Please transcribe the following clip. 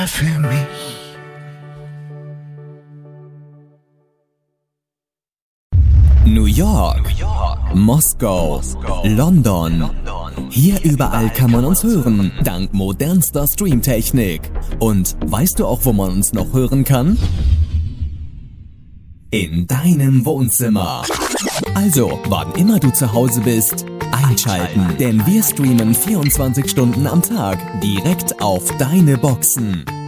für mich. New York, Moskau, London. Hier überall kann man uns hören, dank modernster Streamtechnik. Und weißt du auch, wo man uns noch hören kann? In deinem Wohnzimmer. Also, wann immer du zu Hause bist, einschalten, denn wir streamen 24 Stunden am Tag direkt auf deine Boxen.